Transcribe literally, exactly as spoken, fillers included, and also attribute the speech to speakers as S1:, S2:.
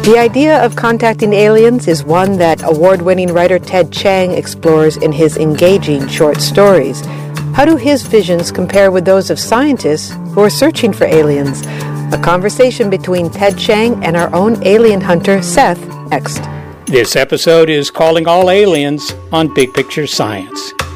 S1: The idea of contacting aliens is one that award-winning writer Ted Chiang explores in his engaging short stories. How do his visions compare with those of scientists who are searching for aliens? A conversation between Ted Chiang and our own alien hunter, Seth, next.
S2: This episode is Calling All Aliens on Big Picture Science.